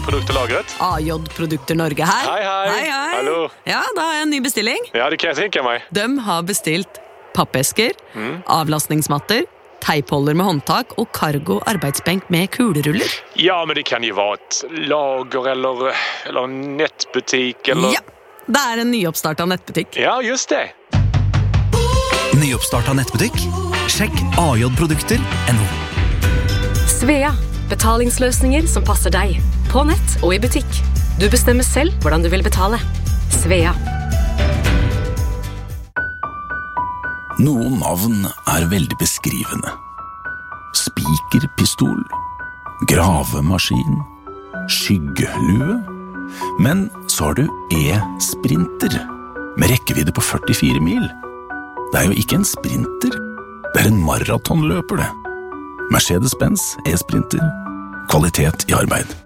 produkter lagret. AJ Produkter Norge her. Hei. Hallo. Ja, da har jeg en ny bestilling. Ja, det kan jeg tenke meg. De har bestilt pappesker, avlastningsmatter, teipholder med håndtak og cargo arbeidsbenk med kuleruller. Ja, men det kan jo være et lager eller nettbutikk eller... Ja, det er en nyoppstartet nettbutikk. Ja, just det. Nyoppstartet nettbutikk? Sjekk ajprodukter.no. Svea, betalingsløsninger som passer deg. På nett og i butikk. Du bestemmer selv hvordan du vil betale. Svea. Noen navn er veldig beskrivende. Spikerpistol, gravemaskin, skyggelue. Men så har du e-sprinter, med rekkevidde på 44 mil. Det er jo ikke en sprinter, det er en maratonløper det. Mercedes-Benz e-sprinter, kvalitet i arbeid.